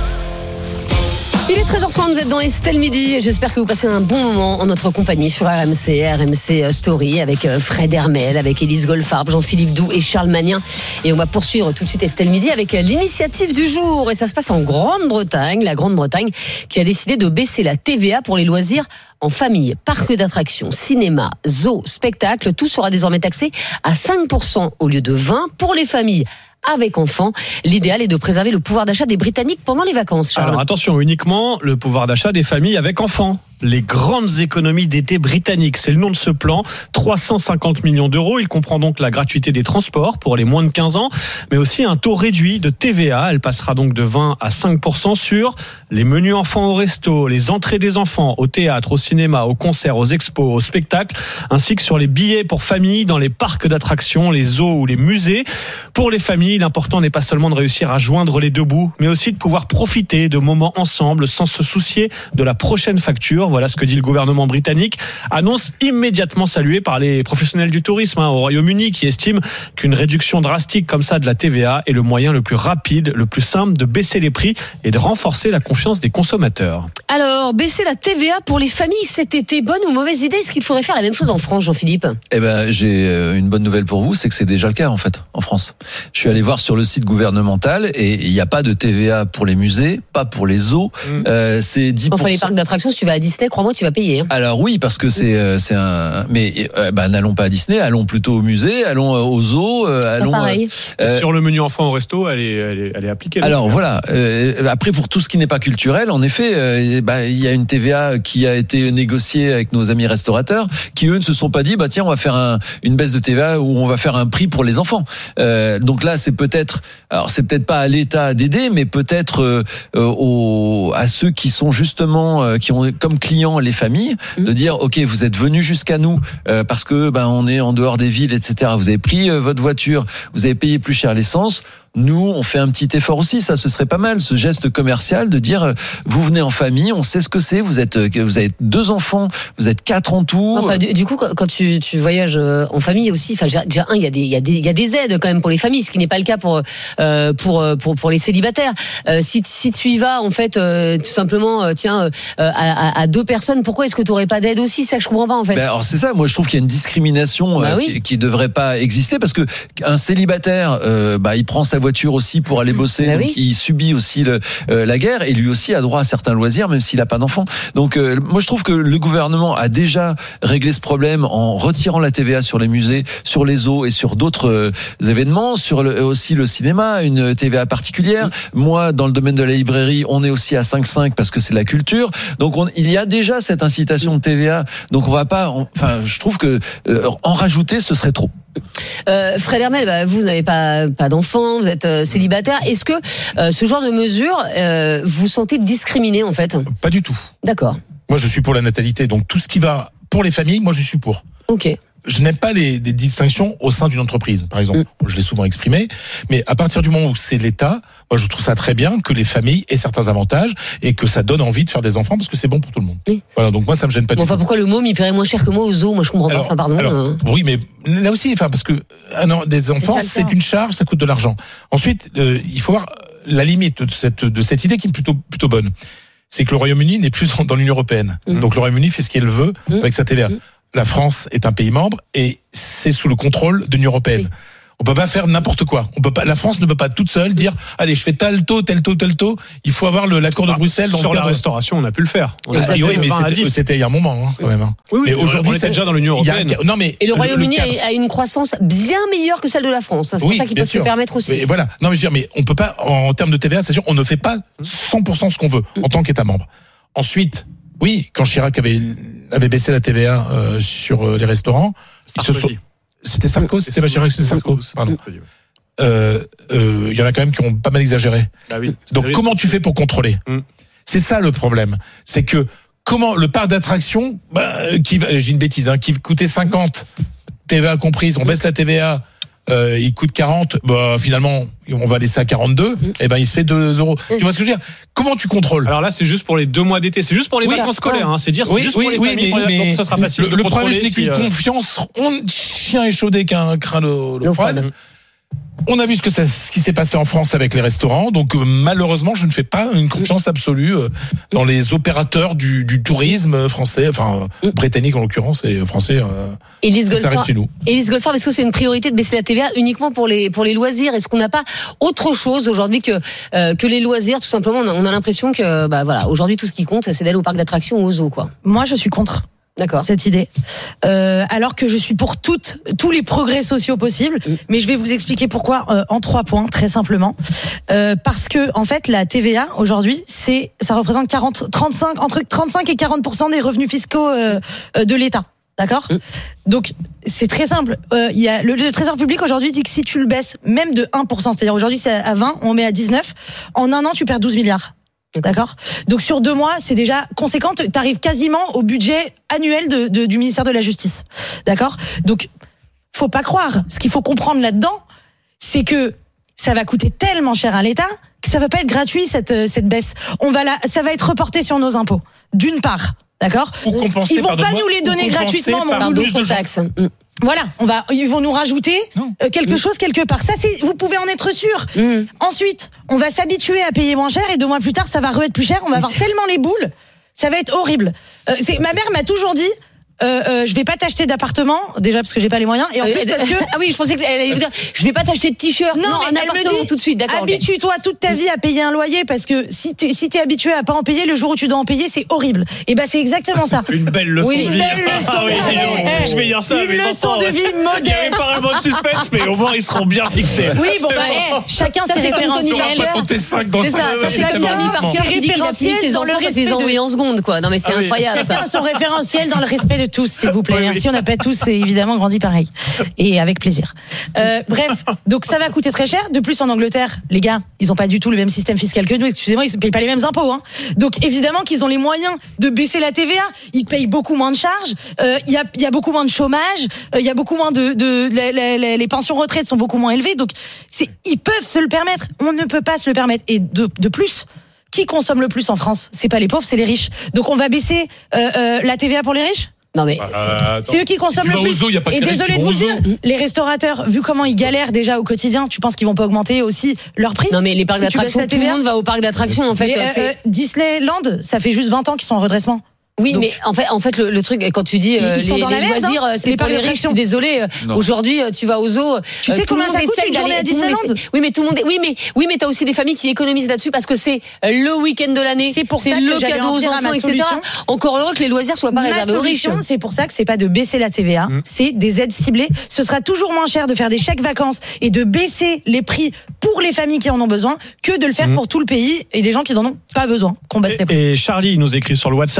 Il est treize heures trente, vous êtes dans Estelle Midi et j'espère que vous passez un bon moment en notre compagnie sur R M C, R M C Story avec Fred Hermel, avec Élise Goldfarb, Jean-Philippe Doux et Charles Magnin. Et on va poursuivre tout de suite Estelle Midi avec l'initiative du jour. Et ça se passe en Grande-Bretagne, la Grande-Bretagne qui a décidé de baisser la T V A pour les loisirs en famille. Parcs d'attractions, cinéma, zoo, spectacle, tout sera désormais taxé à cinq pour cent au lieu de vingt pour cent pour les familles avec enfants. L'idéal est de préserver le pouvoir d'achat des Britanniques pendant les vacances, Charles. Alors attention, uniquement le pouvoir d'achat des familles avec enfants. Les grandes économies d'été britanniques, c'est le nom de ce plan. trois cent cinquante millions d'euros. Il comprend donc la gratuité des transports pour les moins de quinze ans, mais aussi un taux réduit de T V A. Elle passera donc de vingt à cinq pour cent sur les menus enfants au resto, les entrées des enfants au théâtre, au cinéma, aux concerts, aux expos, aux spectacles, ainsi que sur les billets pour familles dans les parcs d'attractions, les zoos ou les musées. Pour les familles, l'important n'est pas seulement de réussir à joindre les deux bouts, mais aussi de pouvoir profiter de moments ensemble sans se soucier de la prochaine facture. Voilà ce que dit le gouvernement britannique. Annonce immédiatement saluée par les professionnels du tourisme hein, au Royaume-Uni qui estiment qu'une réduction drastique comme ça de la T V A est le moyen le plus rapide, le plus simple de baisser les prix et de renforcer la confiance des consommateurs. Alors, baisser la T V A pour les familles cet été, bonne ou mauvaise idée? Est-ce qu'il faudrait faire la même chose en France, Jean-Philippe? Eh ben, j'ai une bonne nouvelle pour vous, c'est que c'est déjà le cas en fait en France. Je suis allé voir sur le site gouvernemental et il n'y a pas de T V A pour les musées, pas pour les zoos. Mmh. Euh, c'est dix pour cent. Enfin, les parcs d'attractions, si tu vas à Disney, crois-moi, tu vas payer. Hein. Alors oui, parce que c'est euh, c'est un. Mais euh, bah, n'allons pas à Disney, allons plutôt au musée, allons euh, au zoo, euh, allons. Pas pareil. Euh, sur le menu enfant au resto, elle est elle est, elle est appliquée. Alors voilà. Euh, après, pour tout ce qui n'est pas culturel, en effet, euh, bah, il y a une T V A qui a été négociée avec nos amis restaurateurs, qui eux ne se sont pas dit, bah tiens, on va faire un, une baisse de T V A ou on va faire un prix pour les enfants. Euh, donc là, c'est peut-être, alors c'est peut-être pas à l'État d'aider, mais peut-être euh, aux, à ceux qui sont justement, euh, qui ont comme clients les familles, mmh. de dire, ok, vous êtes venus jusqu'à nous euh, parce que ben on est en dehors des villes, et cetera. Vous avez pris euh, votre voiture, vous avez payé plus cher l'essence. Nous, on fait un petit effort aussi, ça, ce serait pas mal, ce geste commercial de dire, vous venez en famille, on sait ce que c'est, vous êtes, vous avez deux enfants, vous êtes quatre en tout. Enfin, du, du coup, quand tu, tu voyages en famille aussi, enfin, déjà un, il y a des, il y a des, il y a des aides quand même pour les familles, ce qui n'est pas le cas pour, euh, pour, pour, pour les célibataires. Euh, si, si tu y vas, en fait, euh, tout simplement, euh, tiens, euh, à, à deux personnes, pourquoi est-ce que tu n'aurais pas d'aide aussi? C'est ça que je comprends pas, en fait. Ben alors, c'est ça, moi, je trouve qu'il y a une discrimination bah, euh, oui. qui, qui devrait pas exister parce que un célibataire, euh, bah, il prend sa voiture aussi pour aller bosser, bah donc oui. il subit aussi le, euh, la guerre et lui aussi a droit à certains loisirs même s'il n'a pas d'enfant. Donc euh, moi je trouve que le gouvernement a déjà réglé ce problème en retirant la T V A sur les musées, sur les zoos et sur d'autres euh, événements, sur le, aussi le cinéma, une T V A particulière. Moi dans le domaine de la librairie, on est aussi à cinq virgule cinq parce que c'est la culture. Donc on, il y a déjà cette incitation de T V A. Donc on va pas, on, enfin je trouve que euh, en rajouter ce serait trop. Euh, Fred Hermel, bah, vous n'avez pas pas d'enfants, vous êtes euh, célibataire. Est-ce que euh, ce genre de mesures euh, vous sentez discriminé en fait? Pas du tout. D'accord. Moi, je suis pour la natalité, donc tout ce qui va pour les familles, moi, je suis pour. Ok. Je n'aime pas les, les distinctions au sein d'une entreprise, par exemple. Mm. Je l'ai souvent exprimé. Mais à partir du moment où c'est l'État, moi, je trouve ça très bien que les familles aient certains avantages et que ça donne envie de faire des enfants parce que c'est bon pour tout le monde. Oui. Voilà, donc moi, ça me gêne pas bon, du enfin, tout. Pourquoi le môme, il paierait moins cher que moi au zoo? Moi, je comprends alors, pas. Enfin, pardon. Alors, hein. Oui, mais là aussi, enfin, parce que ah non, des enfants, c'est, c'est une charge, ça coûte de l'argent. Ensuite, euh, il faut voir la limite de cette, de cette idée qui est plutôt, plutôt bonne. C'est que le Royaume-Uni n'est plus dans l'Union européenne. Mm. Donc le Royaume-Uni fait ce qu'il veut mm. avec sa T V A. Mm. La France est un pays membre et c'est sous le contrôle de l'Union européenne. Oui. On peut pas faire n'importe quoi. On peut pas. La France ne peut pas toute seule dire allez, je fais tel taux, tel taux, tel taux. Il faut avoir le, l'accord de Bruxelles. Dans sur le la restauration, on a pu le faire. On ah, oui, mais c'était, c'était il y a un moment, hein, quand même. Hein. Oui, oui, mais aujourd'hui, on était déjà dans l'Union européenne. A, non, mais et le Royaume-Uni le, le a une croissance bien meilleure que celle de la France. C'est oui, pour ça qu'ils peuvent sûr. se permettre aussi. Mais voilà. Non, mais je veux dire, mais on peut pas en termes de T V A, c'est sûr, on ne fait pas cent pour cent ce qu'on veut en tant qu'État membre. Ensuite. Oui, quand Chirac avait, avait baissé la T V A euh, sur euh, les restaurants, ils se sont... c'était Sarko, c'était pas Chirac, c'était Sarko. Pardon. Euh, euh, il y en a quand même qui ont pas mal exagéré. Bah oui, donc comment tu fais pour contrôler? mm. C'est ça le problème, c'est que comment le parc d'attractions, bah, qui j'ai une bêtise, hein, qui coûtait cinquante, T V A comprise, on baisse la T V A. Euh, il coûte quarante, bah finalement on va laisser à quarante-deux, mmh. et ben il se fait deux euros. Mmh. Tu vois ce que je veux dire? Comment tu contrôles? Alors là c'est juste pour les deux mois d'été, c'est juste pour les oui, vacances scolaires, hein. C'est dire c'est oui, juste oui, pour les oui, familles, mais, mais donc ça sera facile. Le, le problème c'est qu'une euh... confiance, on chien échaudé qu'un crâne au froid. On a vu ce que ça, ce qui s'est passé en France avec les restaurants, donc euh, malheureusement, je ne fais pas une confiance absolue euh, dans les opérateurs du, du tourisme français, enfin euh, britannique en l'occurrence et français. Euh, Élise ça Golfard, reste chez nous. Élise Golfard, est-ce que c'est une priorité de baisser la T V A uniquement pour les pour les loisirs? Est-ce qu'on n'a pas autre chose aujourd'hui que euh, que les loisirs? Tout simplement, on a, on a l'impression que bah voilà, aujourd'hui tout ce qui compte, c'est d'aller au parc d'attractions ou au zoo, quoi. Moi, je suis contre. D'accord. Cette idée. Euh, alors que je suis pour toutes, tous les progrès sociaux possibles, mmh. mais je vais vous expliquer pourquoi euh, en trois points, très simplement. Euh, parce que en fait, la T V A aujourd'hui, c'est, ça représente quarante, trente-cinq, entre trente-cinq et quarante pour cent des revenus fiscaux euh, de l'État. D'accord. Mmh. Donc c'est très simple. Euh, il y a le, le Trésor public aujourd'hui dit que si tu le baisses même de un pour cent, c'est-à-dire aujourd'hui c'est à vingt, on met à dix-neuf, en un an tu perds douze milliards. D'accord. Donc sur deux mois, c'est déjà conséquent. T'arrives quasiment au budget annuel de, de, du ministère de la Justice. D'accord. Donc, faut pas croire. Ce qu'il faut comprendre là-dedans, c'est que ça va coûter tellement cher à l'État que ça va pas être gratuit cette cette baisse. On va la, ça va être reporté sur nos impôts. D'une part, d'accord. Ou compensé. Ils vont pas nous les donner gratuitement, mon boulot. D'autres taxes. Voilà, on va, ils vont nous rajouter euh, quelque mmh. chose quelque part. Ça, c'est, vous pouvez en être sûr. Mmh. Ensuite, on va s'habituer à payer moins cher et deux mois plus tard, ça va re-être plus cher. On va avoir tellement les boules, ça va être horrible. Euh, c'est, ma mère m'a toujours dit. Euh, euh, je vais pas t'acheter d'appartement déjà parce que j'ai pas les moyens et en plus parce que ah oui je pensais que elle allait vous dire je vais pas t'acheter de t-shirt non, non mais un elle appartement me dit, tout de suite d'accord habitue-toi toute ta vie à payer un loyer parce que si tu si t'es habitué à pas en payer le jour où tu dois en payer c'est horrible et ben c'est exactement ça une belle leçon oui, de vie une belle leçon ah, oui, de vie je vais dire ça une leçon de vie moderne il y avait pas vraiment de suspense mais au moins ils seront bien fixés oui bon bah hey, chacun ses référentiels c'est ça c'est comme Tony Parker qui dit qu'il a fini ses enfants ses envoyés en seconde quoi non mais c'est incroyable chacun son référentiel dans le respect de tous s'il vous plaît. Merci, on n'a pas tous évidemment grandi pareil et avec plaisir. Euh, bref, donc ça va coûter très cher. De plus en Angleterre, les gars, ils ont pas du tout le même système fiscal que nous. Excusez-moi, ils payent pas les mêmes impôts. Hein. Donc évidemment qu'ils ont les moyens de baisser la T V A. Ils payent beaucoup moins de charges. Il euh, y a il y a beaucoup moins de chômage. Il euh, y a beaucoup moins de de les, les, les pensions retraite sont beaucoup moins élevées. Donc c'est ils peuvent se le permettre. On ne peut pas se le permettre. Et de de plus. Qui consomme le plus en France? C'est pas les pauvres, c'est les riches. Donc on va baisser euh, euh, la T V A pour les riches? Non mais euh, c'est eux qui consomment si le plus. Zoo, y a pas et désolé de vous dire, les restaurateurs, vu comment ils galèrent déjà au quotidien, tu penses qu'ils vont pas augmenter aussi leur prix? Non mais les parcs si d'attractions, tout le monde va au parc d'attractions en fait. Mais, euh, euh, Disneyland, ça fait juste vingt ans qu'ils sont en redressement. Oui, donc, mais en fait, en fait, le, le truc quand tu dis euh, ils sont les, dans les la merde, loisirs, hein, c'est les pour les riches. Je suis désolée. Aujourd'hui, tu vas au zoo. Tu sais combien ça coûte une journée à Disneyland? Oui, mais tout le monde. Oui, mais oui, mais t'as aussi des familles qui économisent là-dessus parce que c'est le week-end de l'année. C'est pour ça que le cadeau aux enfants, et cetera. Encore heureux que les loisirs soient pas réservés aux riches. C'est pour ça que c'est pas de baisser la T V A, c'est des aides ciblées. Ce sera toujours moins cher de faire des chèques vacances et de baisser les prix pour les familles qui en ont besoin que de le faire pour tout le pays et des gens qui n'en ont pas besoin. Qu'on baisse les prix. Et Charlie nous écrit sur le WhatsApp de l'émission.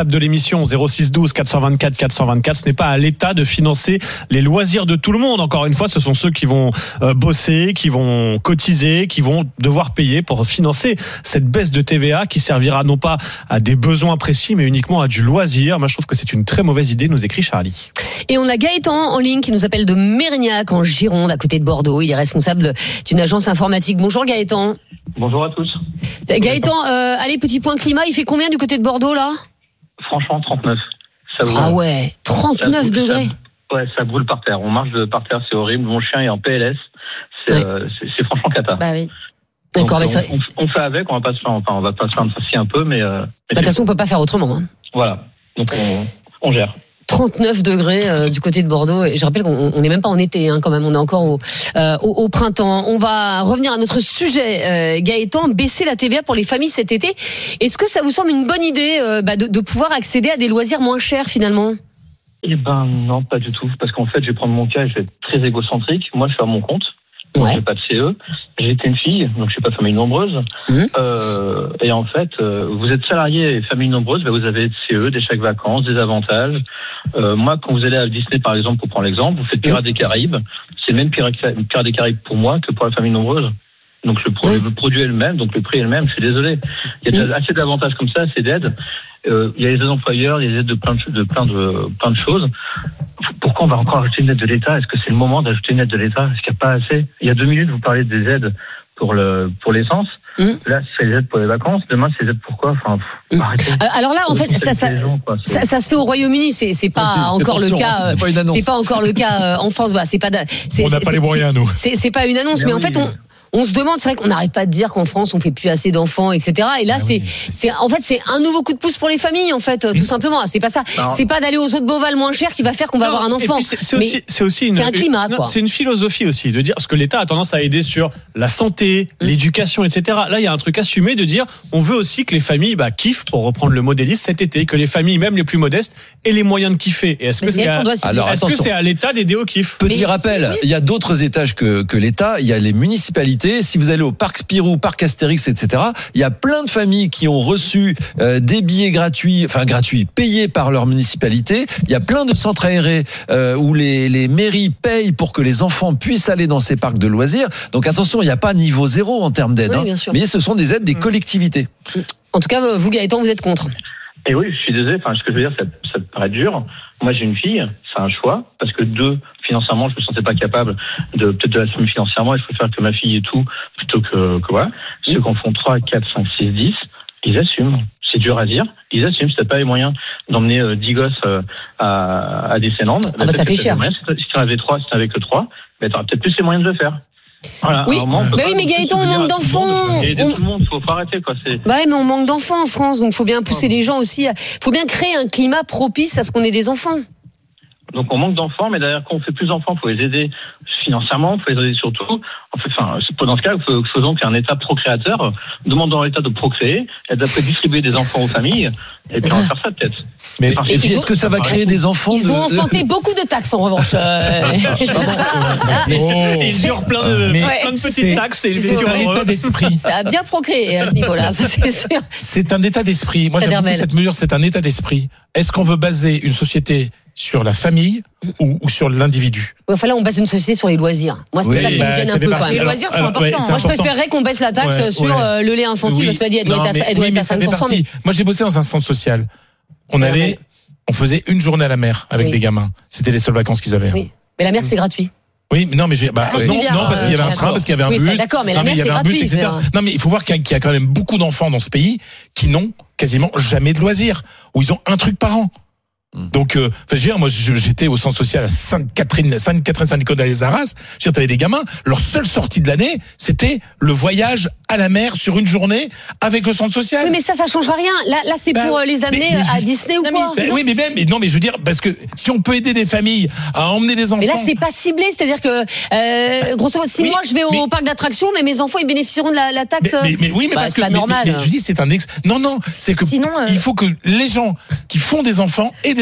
l'émission zéro six douze quatre cent vingt-quatre quatre cent vingt-quatre. Ce n'est pas à l'État de financer les loisirs de tout le monde. Encore une fois, ce sont ceux qui vont euh, bosser, qui vont cotiser, qui vont devoir payer pour financer cette baisse de T V A qui servira non pas à des besoins précis, mais uniquement à du loisir. Moi, je trouve que c'est une très mauvaise idée, nous écrit Charlie. Et on a Gaëtan en ligne qui nous appelle de Mérignac en Gironde, à côté de Bordeaux. Il est responsable d'une agence informatique. Bonjour Gaëtan. Bonjour à tous. Gaëtan, euh, allez, petit point climat, il fait combien du côté de Bordeaux là ? Franchement, trente-neuf. Ça ah ouais, trente-neuf ça degrés. Ça, ouais, ça brûle par terre. On marche de par terre, c'est horrible. Mon chien est en P L S. C'est, ouais. euh, c'est, c'est franchement cata. Bah oui. D'accord, Donc, mais ça... on, on, on fait avec, on va pas se faire, enfin, on va pas se faire un un peu, mais. Euh, bah, de toute façon, on peut pas faire autrement. Hein. Voilà. Donc on, on gère. trente-neuf degrés euh, du côté de Bordeaux. Et je rappelle qu'on n'est même pas en été, hein, quand même. On est encore au, euh, au, au printemps. On va revenir à notre sujet, euh, Gaëtan. Baisser la T V A pour les familles cet été. Est-ce que ça vous semble une bonne idée euh, bah, de, de pouvoir accéder à des loisirs moins chers finalement ? Eh ben non, pas du tout. Parce qu'en fait, je vais prendre mon cas, je vais être très égocentrique. Moi, je suis à mon compte. Donc, ouais. J'ai pas de C E. J'ai été une fille, donc je suis pas famille nombreuse. Mmh. Euh, et en fait, euh, vous êtes salarié et famille nombreuse, ben vous avez des C E, des chèques vacances, des avantages. Euh, moi, quand vous allez à Disney, par exemple, pour prendre l'exemple, vous faites Pirates mmh. des Caraïbes. C'est même Pirates des Caraïbes pour moi que pour la famille nombreuse. Donc le, pro- mmh. le produit est le même, donc le prix est le même. Je suis désolé. Il y a mmh. assez d'avantages comme ça, assez d'aides. Euh, il y a les aides employeurs, il y a les aides de plein de, de plein de plein de choses. Pourquoi on va encore ajouter une aide de l'État ? Est-ce que c'est le moment d'ajouter une aide de l'État ? Est-ce qu'il n'y a pas assez ? Il y a deux minutes, vous parlez des aides pour le pour l'essence. Mmh. Là, c'est les aides pour les vacances. Demain, c'est les aides pour quoi ? Enfin, pff, mmh. Alors là, en fait, ça ça, gens, ça ça se fait au Royaume-Uni. C'est c'est pas encore le cas. C'est pas une annonce. C'est pas encore le cas en France. Voilà, c'est pas. C'est, on n'a pas les moyens, nous. C'est c'est pas une annonce, mais, mais oui, en fait, on. On se demande, c'est vrai qu'on n'arrête pas de dire qu'en France on fait plus assez d'enfants, et cetera. Et là, ah c'est, oui. c'est, en fait, c'est un nouveau coup de pouce pour les familles, en fait, mmh. tout simplement. C'est pas ça. Non. C'est pas d'aller aux eaux de Beauval moins cher qui va faire qu'on va non, avoir un enfant. C'est, c'est, aussi, c'est aussi une, c'est un climat, une, quoi. Non, c'est une philosophie aussi de dire parce que l'État a tendance à aider sur la santé, mmh. l'éducation, et cetera. Là, il y a un truc assumé de dire, on veut aussi que les familles bah, kiffent, pour reprendre le mot d'Élise, cet été, que les familles, même les plus modestes, aient les moyens de kiffer. Et est-ce que, c'est, à, Alors, est-ce que c'est à l'État d'aider au kiff ? Petit mais rappel, oui. il y a d'autres étages que, que l'État. Il y a les municipalités. Si vous allez au Parc Spirou, Parc Astérix, et cetera. Il y a plein de familles qui ont reçu euh, des billets gratuits, enfin gratuits, payés par leur municipalité. Il y a plein de centres aérés euh, où les, les mairies payent pour que les enfants puissent aller dans ces parcs de loisirs. Donc attention, il n'y a pas niveau zéro en termes d'aide, oui, hein, mais ce sont des aides des collectivités. En tout cas, vous Gaëtan, vous êtes contre. Et oui, je suis désolé. Enfin, ce que je veux dire, ça, ça paraît dur. Moi, j'ai une fille, c'est un choix, parce que deux, financièrement, je me sentais pas capable de peut-être de l'assumer financièrement, et je préfère que ma fille ait tout plutôt que, que voilà. Ceux qui en font trois, quatre, cinq, six, dix, ils assument. C'est dur à dire, ils assument. Si t'as pas les moyens d'emmener euh, dix gosses euh, à, à Disneyland, ah bah, bah ça fait cher. Moyens, si t'en avais trois, si t'en avais que trois, bah, t'auras peut-être plus les moyens de le faire. Voilà, oui, bah oui, mais Gaëtan, on manque d'enfants. Il y a tout le monde, faut pas arrêter, quoi. C'est... Bah ouais, mais on manque d'enfants en France, donc faut bien pousser les gens aussi. À... Faut bien créer un climat propice à ce qu'on ait des enfants. Donc on manque d'enfants, mais derrière quand on fait plus d'enfants, faut les aider financièrement, faut les aider surtout. En fait, enfin, dans ce cas, faisons qu'un État procréateur, demandons à l'État de procréer, et d'après distribuer des enfants aux familles, et puis on va faire ça peut-être. Mais et puis, est-ce que ça va créer des enfants Ils de... ont enfanté beaucoup de taxes en revanche. Euh... c'est ça. Oh. Ils eurent plein de, mais plein de petites c'est, taxes et c'est un état d'esprit. Ça a bien procréé à ce niveau-là, ça c'est sûr. C'est un état d'esprit. Moi, j'aime beaucoup cette mesure, c'est un état d'esprit. Est-ce qu'on veut baser une société sur la famille ou, ou sur l'individu? Enfin là, on base une société sur les loisirs. Moi, c'est oui, ça qui bah, me gêne un peu. Quand même. Les loisirs sont alors, importants. Ouais, Moi, important. Je préférerais qu'on baisse la taxe ouais, sur ouais. le lait infantile. Oui. Parce que dit, elle doit non, être à, elle doit oui, être à cinq pour cent. Mais... Moi, j'ai bossé dans un centre social. On ouais, allait, ouais. on faisait une journée à la mer avec oui. des gamins. C'était les seules vacances qu'ils avaient. Oui. Mais la mer, c'est gratuit. Oui, mais non, mais j'ai, bah, ah, non, non, parce qu'il y avait un train, parce qu'il y avait un oui, bus. D'accord, mais la non, mer, mais il y avait c'est un bus, gratuit, et cetera. Non, mais il faut voir qu'il y, a, qu'il y a quand même beaucoup d'enfants dans ce pays qui n'ont quasiment jamais de loisirs, où ils ont un truc par an. Donc, euh, enfin, je veux dire, moi, j'étais au centre social à Sainte-Catherine, Sainte-Catherine, Saint-Nicolas-les-Arras. Je veux dire, t'avais des gamins. Leur seule sortie de l'année, c'était le voyage à la mer sur une journée avec le centre social. Oui, mais ça, ça changera rien. Là, là, c'est bah, pour les amener mais, mais à juste, Disney ou quoi. Mais, oui, mais même, mais non, mais je veux dire, parce que si on peut aider des familles à emmener des enfants. Mais là, c'est pas ciblé. C'est-à-dire que, euh, grosso modo, si mais, moi je vais au mais, parc d'attractions, mais mes enfants, ils bénéficieront de la, la taxe. Mais, mais, mais oui, mais bah, parce c'est que, pas normal. Mais, mais, je dis, c'est un ex. Non, non, c'est que. Sinon, euh... il faut que les gens qui font des enfants aient des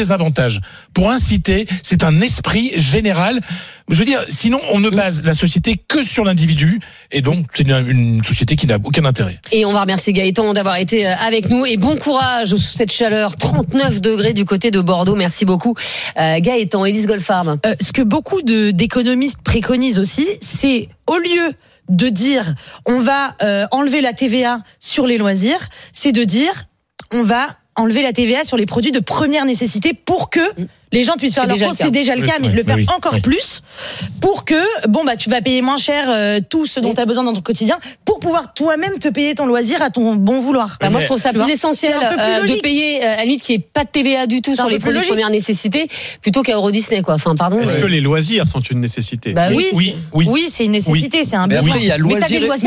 des avantages pour inciter. C'est un esprit général. Je veux dire, sinon on ne base la société que sur l'individu et donc c'est une, une société qui n'a aucun intérêt. Et on va remercier Gaëtan d'avoir été avec nous et bon courage sous cette chaleur, trente-neuf degrés du côté de Bordeaux. Merci beaucoup euh, Gaëtan. Élise Goldfarb. Euh, ce que beaucoup de, d'économistes préconisent aussi, c'est au lieu de dire on va euh, enlever la T V A sur les loisirs, c'est de dire on va enlever la T V A sur les produits de première nécessité pour que les gens puissent faire leur courses. C'est déjà le cas, mais de le faire oui, encore oui. plus pour que, bon, bah, tu vas payer moins cher euh, tout ce dont oui. tu as besoin dans ton quotidien pour pouvoir toi-même te payer ton loisir à ton bon vouloir. Bah, moi, je trouve ça plus essentiel euh, de payer, euh, à la limite, qu'il n'y ait pas de T V A du tout c'est sur les produits de première nécessité plutôt qu'à Euro Disney, quoi. Enfin, pardon. Est-ce mais... que les loisirs sont une nécessité? Bah oui, oui, oui. Oui, c'est une nécessité, oui. c'est un besoin. Il y a loisirs et loisirs.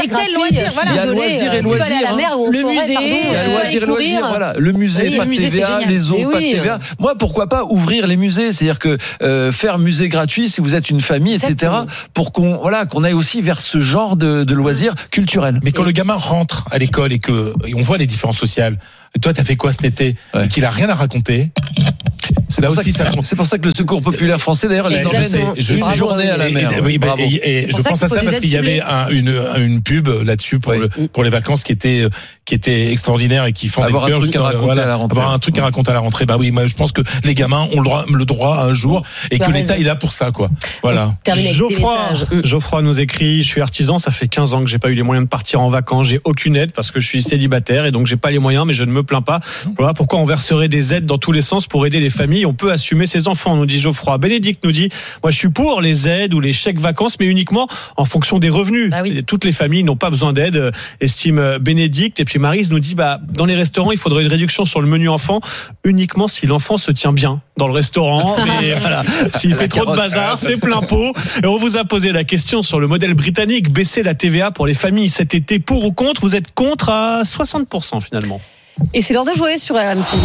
Il y a loisirs et loisirs. Le musée, il y a loisirs et loisirs. Voilà, le musée, pas de T V A, les eaux, pas de T V A. Moi, pourquoi pas ouvrir les musées? C'est-à-dire que Euh, faire musée gratuit si vous êtes une famille, et cetera. Pour qu'on voilà qu'on aille aussi vers ce genre de, de loisirs culturels. Mais quand et... le gamin rentre à l'école et que et on voit les différences sociales. Et toi, t'as fait quoi cet été? Ouais. Et qu'il a rien à raconter. C'est là aussi ça. C'est pour ça que le Secours populaire français d'ailleurs les emmène une journée à la mer. Et, oui, bravo. Et, et, et je pense à ça parce qu'il y avait un, une une pub là-dessus pour oui. le, pour les vacances qui était qui était extraordinaire et qui font avoir des un truc à raconter voilà, à la rentrée. Avoir un truc à raconter à la rentrée. Bah oui, moi je pense que les gamins ont le droit le droit un jour et que l'État est là pour ça quoi. Voilà. Geoffroy, Geoffroy nous écrit, je suis artisan, ça fait quinze ans que j'ai pas eu les moyens de partir en vacances, j'ai aucune aide parce que je suis célibataire et donc j'ai pas les moyens mais je ne me plains pas. Voilà pourquoi on verserait des aides dans tous les sens pour aider les familles, on peut assumer ses enfants, nous dit Geoffroy. Bénédicte nous dit, moi je suis pour les aides ou les chèques vacances mais uniquement en fonction des revenus. Ah oui. Toutes les familles n'ont pas besoin d'aide, estime Bénédicte. Et puis Maryse nous dit, bah dans les restaurants, il faudrait une réduction sur le menu enfant uniquement si l'enfant se tient bien dans le restaurant. Mais voilà, s'il fait trop de bazar, c'est plein pot. Et on vous a posé la question sur le modèle britannique, baisser la T V A pour les familles cet été, pour ou contre? Vous êtes contre à soixante pour cent finalement. Et c'est l'heure de jouer sur R M C.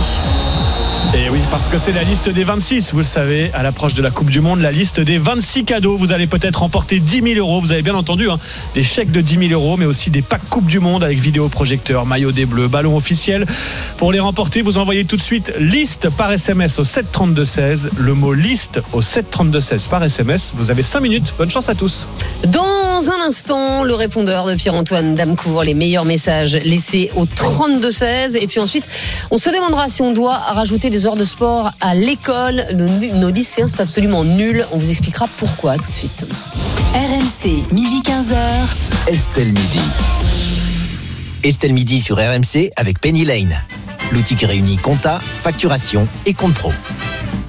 Et oui, parce que c'est la liste des vingt-six, vous le savez, à l'approche de la Coupe du Monde, la liste des vingt-six cadeaux. Vous allez peut-être remporter dix mille euros, vous avez bien entendu, hein, des chèques de dix mille euros, mais aussi des packs Coupe du Monde avec vidéoprojecteur, maillot des Bleus, ballon officiel. Pour les remporter, vous envoyez tout de suite liste par S M S au sept trente-deux seize, le mot liste au sept trente-deux seize par S M S. Vous avez cinq minutes, bonne chance à tous. Dans un instant, le répondeur de Pierre-Antoine Damecourt, les meilleurs messages laissés au trente-deux seize. Et puis ensuite, on se demandera si on doit rajouter des heures de sport à l'école. Nos, nos lycéens sont absolument nuls. On vous expliquera pourquoi tout de suite. R M C, midi quinze heures. Estelle Midi. Estelle Midi sur R M C avec Penny Lane. L'outil qui réunit compta, facturation et compte pro.